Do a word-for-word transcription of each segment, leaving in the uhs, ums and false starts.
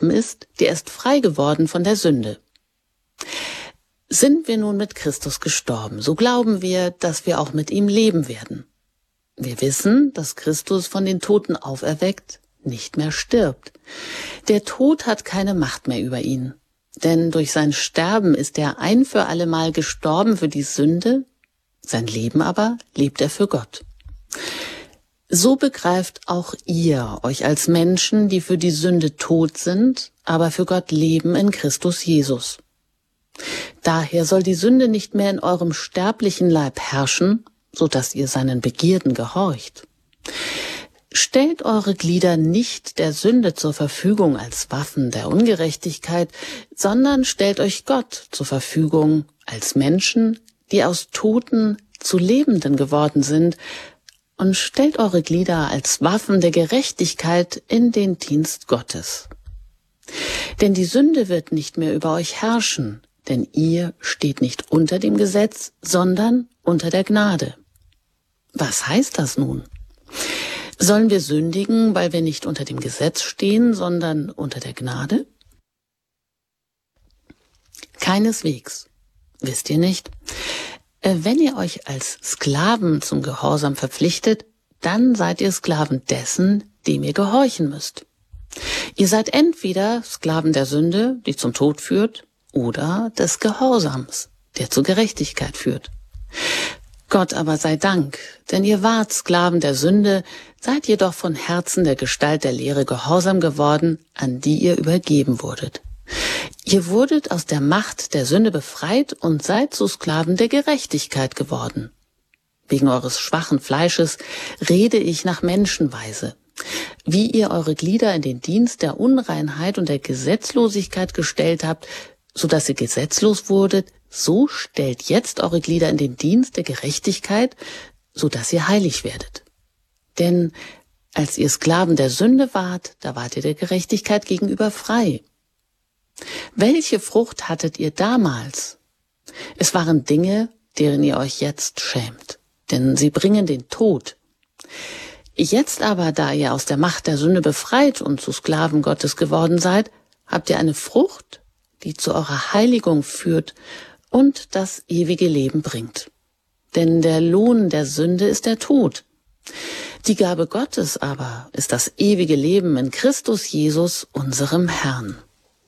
gestorben ist, der ist frei geworden von der Sünde. Sind wir nun mit Christus gestorben, so glauben wir, dass wir auch mit ihm leben werden. Wir wissen, dass Christus von den Toten auferweckt nicht mehr stirbt. Der Tod hat keine Macht mehr über ihn, denn durch sein Sterben ist er ein für allemal gestorben für die Sünde, sein Leben aber lebt er für Gott. So begreift auch ihr euch als Menschen, die für die Sünde tot sind, aber für Gott leben in Christus Jesus. Daher soll die Sünde nicht mehr in eurem sterblichen Leib herrschen, so dass ihr seinen Begierden gehorcht. Stellt eure Glieder nicht der Sünde zur Verfügung als Waffen der Ungerechtigkeit, sondern stellt euch Gott zur Verfügung als Menschen, die aus Toten zu Lebenden geworden sind, und stellt eure Glieder als Waffen der Gerechtigkeit in den Dienst Gottes. Denn die Sünde wird nicht mehr über euch herrschen, denn ihr steht nicht unter dem Gesetz, sondern unter der Gnade. Was heißt das nun? Sollen wir sündigen, weil wir nicht unter dem Gesetz stehen, sondern unter der Gnade? Keineswegs. Wisst ihr nicht? Wenn ihr euch als Sklaven zum Gehorsam verpflichtet, dann seid ihr Sklaven dessen, dem ihr gehorchen müsst. Ihr seid entweder Sklaven der Sünde, die zum Tod führt, oder des Gehorsams, der zur Gerechtigkeit führt. Gott aber sei Dank, denn ihr wart Sklaven der Sünde, seid jedoch von Herzen der Gestalt der Lehre gehorsam geworden, an die ihr übergeben wurdet. Ihr wurdet aus der Macht der Sünde befreit und seid zu Sklaven der Gerechtigkeit geworden. Wegen eures schwachen Fleisches rede ich nach Menschenweise. Wie ihr eure Glieder in den Dienst der Unreinheit und der Gesetzlosigkeit gestellt habt, so dass ihr gesetzlos wurdet, so stellt jetzt eure Glieder in den Dienst der Gerechtigkeit, so dass ihr heilig werdet. Denn als ihr Sklaven der Sünde wart, da wart ihr der Gerechtigkeit gegenüber frei. Welche Frucht hattet ihr damals? Es waren Dinge, deren ihr euch jetzt schämt, denn sie bringen den Tod. Jetzt aber, da ihr aus der Macht der Sünde befreit und zu Sklaven Gottes geworden seid, habt ihr eine Frucht, die zu eurer Heiligung führt und das ewige Leben bringt. Denn der Lohn der Sünde ist der Tod. Die Gabe Gottes aber ist das ewige Leben in Christus Jesus, unserem Herrn.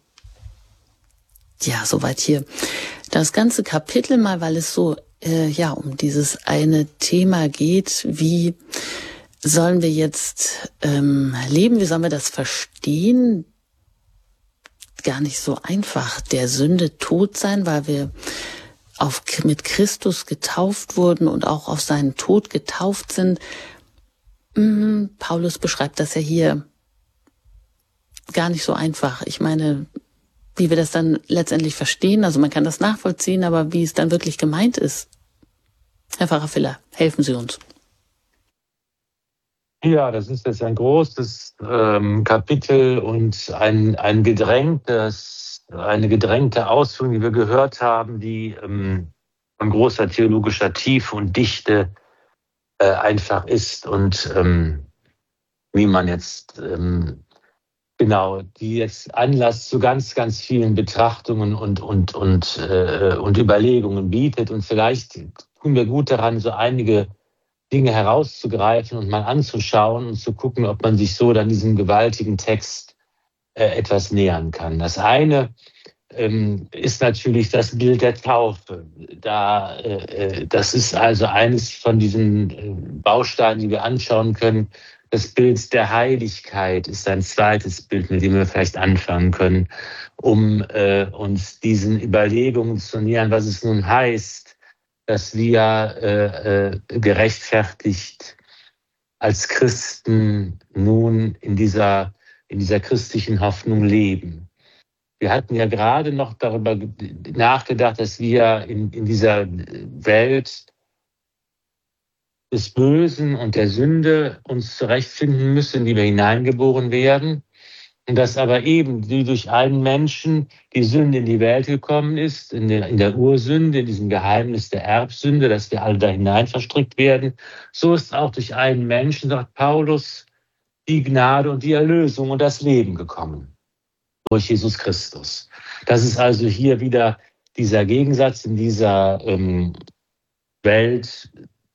Ja, soweit hier das ganze Kapitel mal, weil es so äh, ja um dieses eine Thema geht. Wie sollen wir jetzt ähm, leben? Wie sollen wir das verstehen? Gar nicht so einfach. Der Sünde tot sein, weil wir auf, mit Christus getauft wurden und auch auf seinen Tod getauft sind. Mhm, Paulus beschreibt das ja hier gar nicht so einfach. Ich meine, wie wir das dann letztendlich verstehen, also man kann das nachvollziehen, aber wie es dann wirklich gemeint ist. Herr Pfarrer Filler, helfen Sie uns. Ja, das ist jetzt ein großes ähm, Kapitel und ein, ein gedrängtes, eine gedrängte Ausführung, die wir gehört haben, die ähm, von großer theologischer Tiefe und Dichte äh, einfach ist und ähm, wie man jetzt ähm, genau, die jetzt Anlass zu ganz, ganz vielen Betrachtungen und, und, und, äh, und Überlegungen bietet. Und vielleicht tun wir gut daran, so einige Dinge herauszugreifen und mal anzuschauen und zu gucken, ob man sich so dann diesem gewaltigen Text äh, etwas nähern kann. Das eine ähm, ist natürlich das Bild der Taufe. Da, äh, das ist also eines von diesen äh, Bausteinen, die wir anschauen können. Das Bild der Heiligkeit ist ein zweites Bild, mit dem wir vielleicht anfangen können, um äh, uns diesen Überlegungen zu nähern, was es nun heißt, dass wir äh, äh, gerechtfertigt als Christen nun in dieser, in dieser christlichen Hoffnung leben. Wir hatten ja gerade noch darüber nachgedacht, dass wir in, in dieser Welt des Bösen und der Sünde uns zurechtfinden müssen, in die wir hineingeboren werden. Und dass aber eben, wie durch einen Menschen die Sünde in die Welt gekommen ist, in der, in der Ursünde, in diesem Geheimnis der Erbsünde, dass wir alle da hinein verstrickt werden, so ist auch durch einen Menschen, sagt Paulus, die Gnade und die Erlösung und das Leben gekommen. durch Jesus Christus. Das ist also hier wieder dieser Gegensatz in dieser ähm, Welt,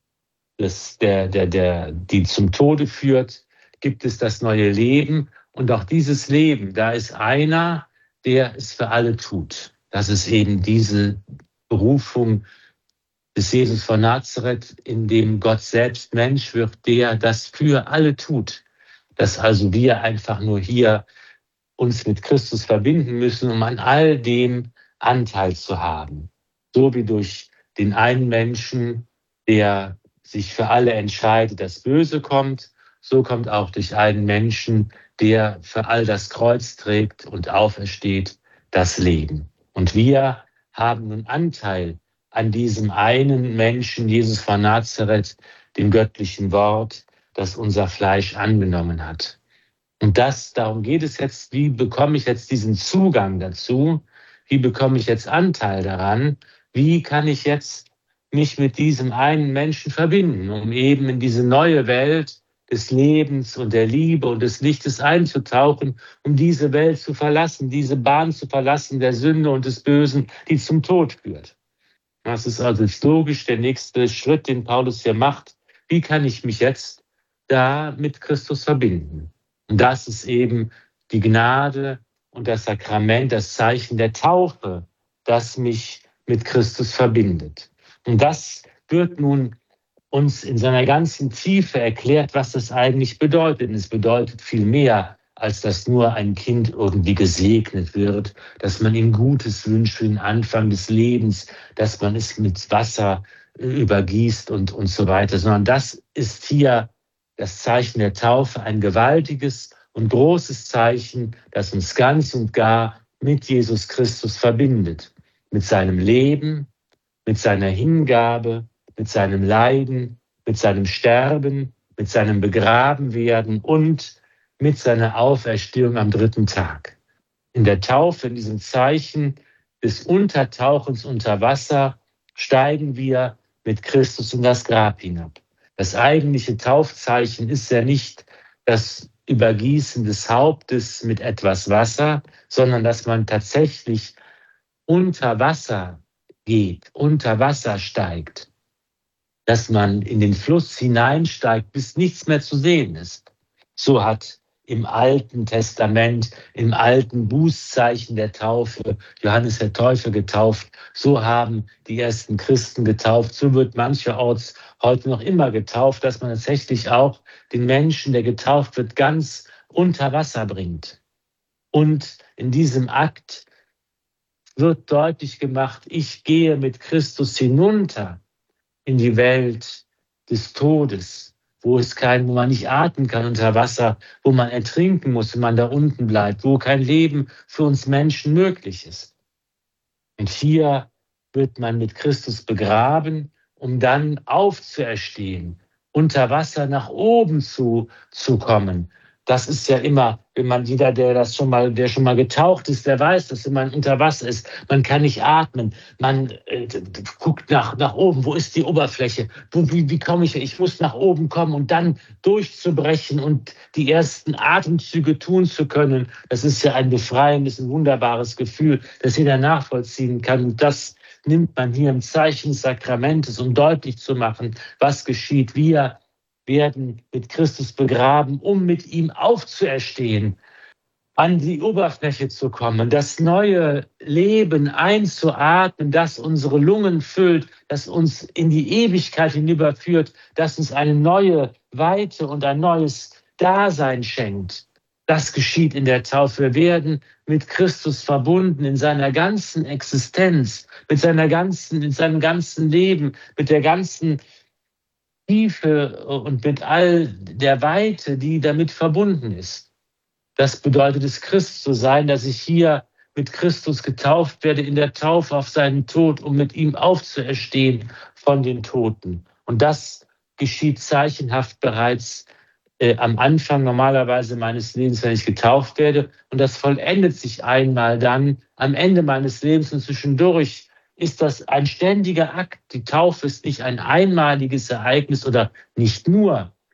des, der, der, der, die zum Tode führt, gibt es das neue Leben. Und auch dieses Leben, da ist einer, der es für alle tut. Das ist eben diese Berufung des Jesus von Nazareth, in dem Gott selbst Mensch wird, der das für alle tut. Dass also wir einfach nur hier uns mit Christus verbinden müssen, um an all dem Anteil zu haben. So wie durch den einen Menschen, der sich für alle entscheidet, das Böse kommt, so kommt auch durch einen Menschen, der für all das Kreuz trägt und aufersteht, das Leben. Und wir haben nun Anteil an diesem einen Menschen, Jesus von Nazareth, dem göttlichen Wort, das unser Fleisch angenommen hat. Und das, darum geht es jetzt, wie bekomme ich jetzt diesen Zugang dazu? Wie bekomme ich jetzt Anteil daran? Wie kann ich jetzt mich mit diesem einen Menschen verbinden, um eben in diese neue Welt des Lebens und der Liebe und des Lichtes einzutauchen, um diese Welt zu verlassen, diese Bahn zu verlassen der Sünde und des Bösen, die zum Tod führt. Das ist also logisch der nächste Schritt, den Paulus hier macht. Wie kann ich mich jetzt da mit Christus verbinden? Und das ist eben die Gnade und das Sakrament, das Zeichen der Taufe, das mich mit Christus verbindet. Und das wird nun uns in seiner ganzen Tiefe erklärt, was das eigentlich bedeutet. Und es bedeutet viel mehr, als dass nur ein Kind irgendwie gesegnet wird, dass man ihm Gutes wünscht für den Anfang des Lebens, dass man es mit Wasser übergießt und, und so weiter, sondern das ist hier das Zeichen der Taufe, ein gewaltiges und großes Zeichen, das uns ganz und gar mit Jesus Christus verbindet, mit seinem Leben, mit seiner Hingabe, mit seinem Leiden, mit seinem Sterben, mit seinem Begrabenwerden und mit seiner Auferstehung am dritten Tag. In der Taufe, in diesem Zeichen des Untertauchens unter Wasser, steigen wir mit Christus in das Grab hinab. Das eigentliche Taufzeichen ist ja nicht das Übergießen des Hauptes mit etwas Wasser, sondern dass man tatsächlich unter Wasser geht, unter Wasser steigt, dass man in den Fluss hineinsteigt, bis nichts mehr zu sehen ist. So hat im Alten Testament, im alten Bußzeichen der Taufe, Johannes der Täufer getauft. So haben die ersten Christen getauft. So wird mancherorts heute noch immer getauft, dass man tatsächlich auch den Menschen, der getauft wird, ganz unter Wasser bringt. Und in diesem Akt wird deutlich gemacht, ich gehe mit Christus hinunter in die Welt des Todes, wo es kein, wo man nicht atmen kann unter Wasser, wo man ertrinken muss, wenn man da unten bleibt, wo kein Leben für uns Menschen möglich ist. Und hier wird man mit Christus begraben, um dann aufzuerstehen, unter Wasser nach oben zu, zu kommen. Das ist ja immer, wenn man jeder, der das schon mal, der schon mal getaucht ist, der weiß, dass wenn man unter Wasser ist, man kann nicht atmen, man äh, guckt nach, nach oben, wo ist die Oberfläche, wo, wie, wie komme ich, ich muss nach oben kommen und dann durchzubrechen und die ersten Atemzüge tun zu können. Das ist ja ein befreiendes, ein wunderbares Gefühl, das jeder nachvollziehen kann. Und das nimmt man hier im Zeichen des Sakramentes, um deutlich zu machen, was geschieht. Wir werden mit Christus begraben, um mit ihm aufzuerstehen, an die Oberfläche zu kommen, das neue Leben einzuatmen, das unsere Lungen füllt, das uns in die Ewigkeit hinüberführt, das uns eine neue Weite und ein neues Dasein schenkt. Das geschieht in der Taufe. Wir werden mit Christus verbunden in seiner ganzen Existenz, mit seiner ganzen, in seinem ganzen Leben, mit der ganzen Tiefe und mit all der Weite, die damit verbunden ist. Das bedeutet es, Christ zu sein, dass ich hier mit Christus getauft werde in der Taufe auf seinen Tod, um mit ihm aufzuerstehen von den Toten. Und das geschieht zeichenhaft bereits äh, am Anfang normalerweise meines Lebens, wenn ich getauft werde. Und das vollendet sich einmal dann am Ende meines Lebens und zwischendurch ist das ein ständiger Akt. Die Taufe ist nicht ein einmaliges Ereignis oder nicht nur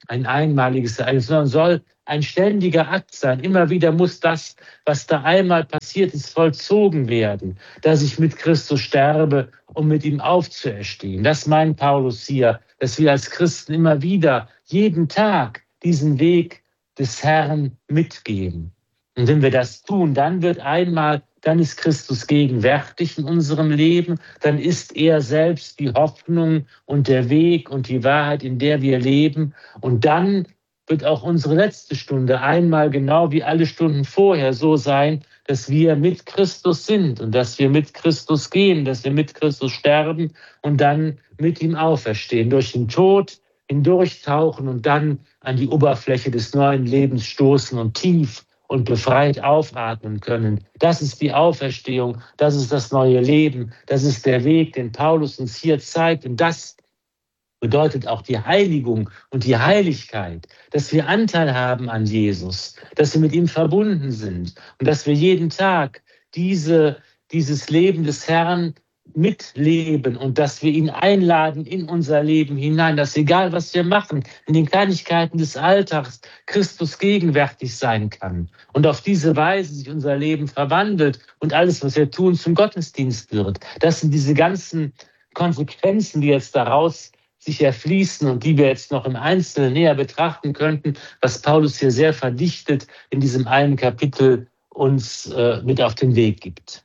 ein einmaliges Ereignis, sondern soll ein ständiger Akt sein. Immer wieder muss das, was da einmal passiert ist, vollzogen werden, dass ich mit Christus sterbe, um mit ihm aufzuerstehen. Das meint Paulus hier, dass wir als Christen immer wieder, jeden Tag diesen Weg des Herrn mitgehen. Und wenn wir das tun, dann wird einmal, dann ist Christus gegenwärtig in unserem Leben, dann ist er selbst die Hoffnung und der Weg und die Wahrheit, in der wir leben. Und dann wird auch unsere letzte Stunde einmal genau wie alle Stunden vorher so sein, dass wir mit Christus sind und dass wir mit Christus gehen, dass wir mit Christus sterben und dann mit ihm auferstehen, durch den Tod hindurchtauchen und dann an die Oberfläche des neuen Lebens stoßen und tief und befreit aufatmen können. Das ist die Auferstehung, das ist das neue Leben, das ist der Weg, den Paulus uns hier zeigt. Und das bedeutet auch die Heiligung und die Heiligkeit, dass wir Anteil haben an Jesus, dass wir mit ihm verbunden sind und dass wir jeden Tag diese, dieses Leben des Herrn mitleben und dass wir ihn einladen in unser Leben hinein, dass egal was wir machen, in den Kleinigkeiten des Alltags Christus gegenwärtig sein kann und auf diese Weise sich unser Leben verwandelt und alles, was wir tun, zum Gottesdienst wird. Das sind diese ganzen Konsequenzen, die jetzt daraus sich erfließen und die wir jetzt noch im Einzelnen näher betrachten könnten, was Paulus hier sehr verdichtet in diesem einen Kapitel uns äh, mit auf den Weg gibt.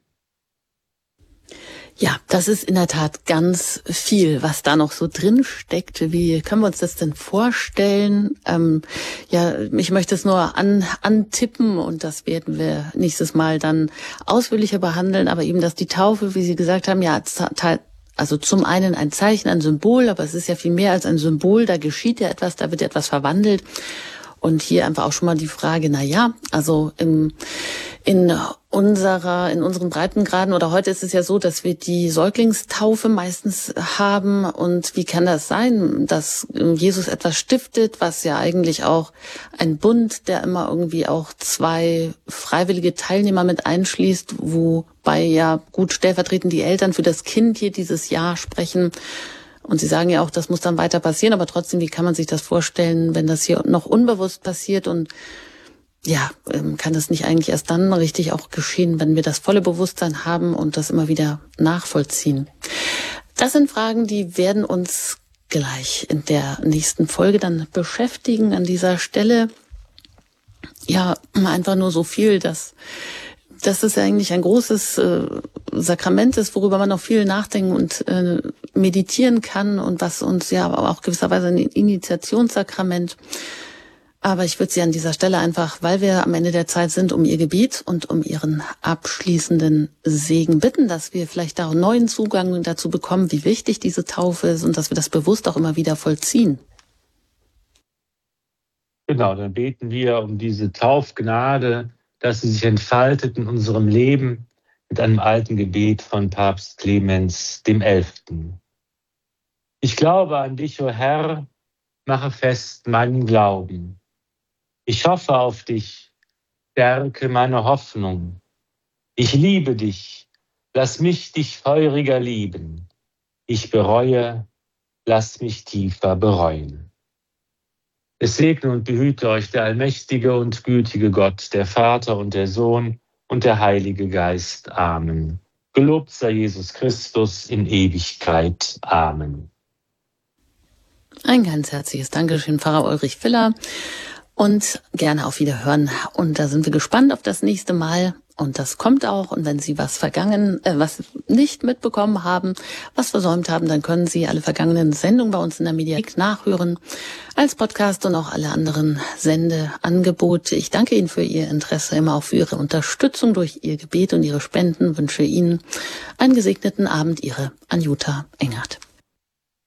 Ja, das ist in der Tat ganz viel, was da noch so drin steckt. Wie können wir uns das denn vorstellen? Ähm, ja, ich möchte es nur an, antippen und das werden wir nächstes Mal dann ausführlicher behandeln. Aber eben, dass die Taufe, wie Sie gesagt haben, ja, also zum einen ein Zeichen, ein Symbol, aber es ist ja viel mehr als ein Symbol. Da geschieht ja etwas, da wird ja etwas verwandelt. Und hier einfach auch schon mal die Frage, na ja, also im, in unserer, in unseren Breitengraden oder heute ist es ja so, dass wir die Säuglingstaufe meistens haben. Und wie kann das sein, dass Jesus etwas stiftet, was ja eigentlich auch ein Bund, der immer irgendwie auch zwei freiwillige Teilnehmer mit einschließt, wobei ja gut stellvertretend die Eltern für das Kind hier dieses Ja sprechen. Und Sie sagen ja auch, das muss dann weiter passieren, aber trotzdem, wie kann man sich das vorstellen, wenn das hier noch unbewusst passiert? Und ja, kann das nicht eigentlich erst dann richtig auch geschehen, wenn wir das volle Bewusstsein haben und das immer wieder nachvollziehen? Das sind Fragen, die werden uns gleich in der nächsten Folge dann beschäftigen. An dieser Stelle ja einfach nur so viel, dass dass es eigentlich ein großes äh, Sakrament ist, worüber man noch viel nachdenken und äh, meditieren kann und was uns ja aber auch gewisserweise ein Initiationssakrament. Aber ich würde Sie an dieser Stelle einfach, weil wir am Ende der Zeit sind, um Ihr Gebet und um Ihren abschließenden Segen bitten, dass wir vielleicht da einen neuen Zugang dazu bekommen, wie wichtig diese Taufe ist und dass wir das bewusst auch immer wieder vollziehen. Genau, dann beten wir um diese Taufgnade, dass sie sich entfaltet in unserem Leben mit einem alten Gebet von Papst Clemens dem Elften. Ich glaube an dich, o Herr, mache fest meinen Glauben. Ich hoffe auf dich, stärke meine Hoffnung. Ich liebe dich, lass mich dich feuriger lieben. Ich bereue, lass mich tiefer bereuen. Es segne und behüte euch der allmächtige und gütige Gott, der Vater und der Sohn und der Heilige Geist. Amen. Gelobt sei Jesus Christus in Ewigkeit. Amen. Ein ganz herzliches Dankeschön, Pfarrer Ulrich Filler. Und gerne auf Wiederhören. Und da sind wir gespannt auf das nächste Mal. Und das kommt auch. Und wenn Sie was vergangen, äh, was nicht mitbekommen haben, was versäumt haben, dann können Sie alle vergangenen Sendungen bei uns in der Mediathek nachhören, als Podcast und auch alle anderen Sendeangebote. Ich danke Ihnen für Ihr Interesse, immer auch für Ihre Unterstützung durch Ihr Gebet und Ihre Spenden. Wünsche Ihnen einen gesegneten Abend. Ihre Anjuta Engert.